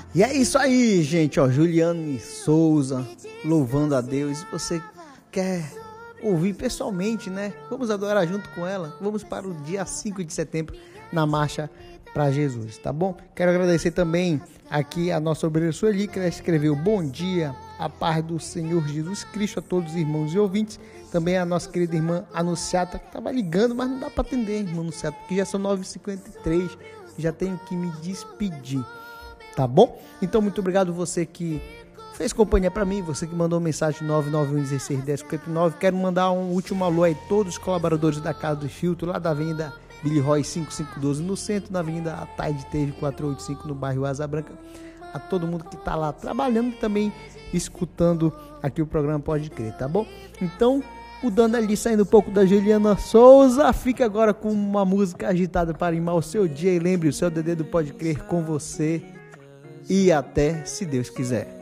E é isso aí, gente, ó, Juliane Souza, louvando a Deus. Se você quer ouvir pessoalmente, né? Vamos adorar junto com ela. Vamos para o dia 5 de setembro na Marcha para Jesus, tá bom? Quero agradecer também aqui a nossa obreira Sueli, que ela escreveu: bom dia, a paz do Senhor Jesus Cristo a todos os irmãos e ouvintes. Também a nossa querida irmã Anunciata, que estava ligando, mas não dá para atender, irmã Anunciata, porque já são 9h53, já tenho que me despedir, tá bom? Então, muito obrigado você que fez companhia para mim, você que mandou mensagem 991161059. Quero mandar um último alô aí, todos os colaboradores da Casa do Filtro, lá da Avenida Billy Roy 5512 no centro, na Avenida Ataide Teve 485 no bairro Asa Branca. A todo mundo que está lá trabalhando e também escutando aqui o programa Pode Crer, tá bom? Então, mudando ali, saindo um pouco da Juliana Souza, fica agora com uma música agitada para animar o seu dia. E lembre, o seu DD do Pode Crer com você. E até, se Deus quiser.